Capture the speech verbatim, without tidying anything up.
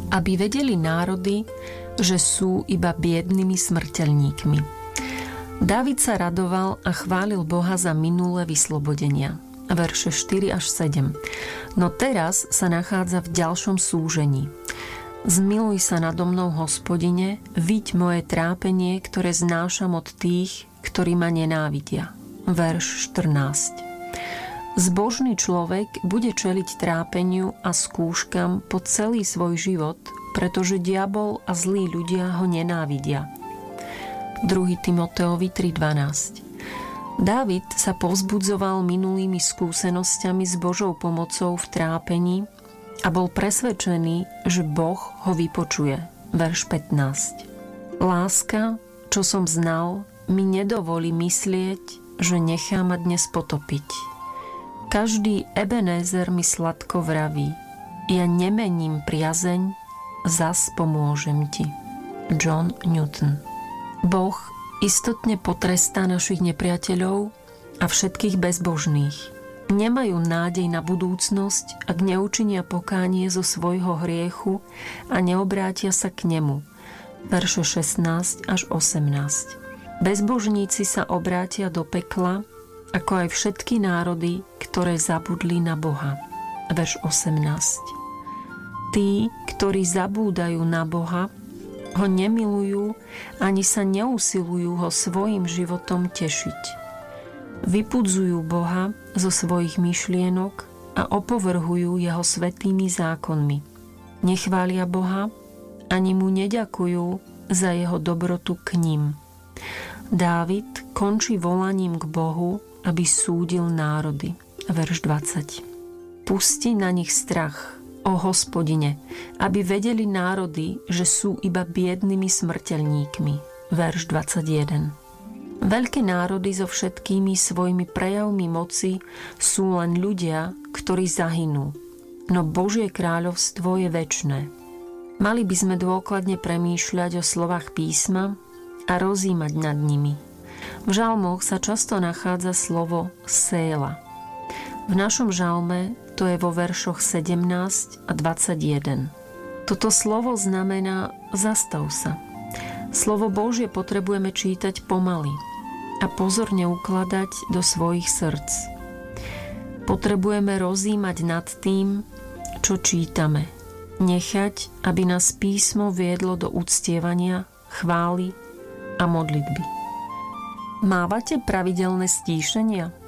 aby vedeli národy, že sú iba biednymi smrteľníkmi. Dávid sa radoval a chválil Boha za minulé vyslobodenia. Verše štyri až sedem. No teraz sa nachádza v ďalšom súžení. Zmiluj sa nado mnou, Hospodine, viď moje trápenie, ktoré znášam od tých, ktorí ma nenávidia. Verš štrnásť. Zbožný človek bude čeliť trápeniu a skúškam po celý svoj život, pretože diabol a zlí ľudia ho nenávidia. druhý. Timoteovi tri dvanásť. Dávid sa povzbudzoval minulými skúsenosťami s Božou pomocou v trápení a bol presvedčený, že Boh ho vypočuje. Verš pätnásť. Láska, čo som znal, mi nedovolí myslieť, že nechá ma dnes potopiť. Každý Ebenézer mi sladko vraví, ja nemením priazeň, zas pomôžem ti. John Newton. Boh istotne potrestá našich nepriateľov a všetkých bezbožných. Nemajú nádej na budúcnosť, ak neučinia pokánie zo svojho hriechu a neobrátia sa k nemu. Verše šestnásť až osemnásť. Bezbožníci sa obrátia do pekla, ako aj všetky národy, ktoré zabudli na Boha. Verš osemnásť. Tí, ktorí zabúdajú na Boha, ho nemilujú ani sa neusilujú ho svojim životom tešiť. Vypudzujú Boha zo svojich myšlienok a opovrhujú jeho svätými zákonmi. Nechvália Boha ani mu neďakujú za jeho dobrotu k nim. Dávid končí volaním k Bohu, aby súdil národy. Verš dvadsať. Pusti na nich strach, o Hospodine, aby vedeli národy, že sú iba biednymi smrteľníkmi. Verš dvadsaťjeden. Veľké národy so všetkými svojimi prejavmi moci sú len ľudia, ktorí zahynú. No Božie kráľovstvo je večné. Mali by sme dôkladne premýšľať o slovách písma a rozímať nad nimi. V žalmoch sa často nachádza slovo séla. V našom žalme to je vo veršoch sedemnásť a dvadsaťjeden. Toto slovo znamená zastav sa. Slovo Božie potrebujeme čítať pomaly a pozorne ukladať do svojich srdc. Potrebujeme rozímať nad tým, čo čítame. Nechať, aby nás písmo viedlo do uctievania, chvály a modlitby. Mávate pravidelné stíšenia?